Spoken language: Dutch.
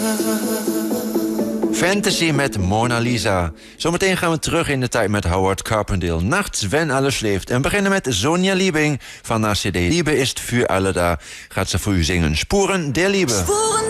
Fantasy met Mona Lisa. Zometeen gaan we terug in de tijd met Howard Carpendale. Nachts, wenn alles schläft. En beginnen met Sonja Liebing van haar CD Liebe ist für alle da. Gaat ze voor u zingen. Spuren der Liebe. Spuren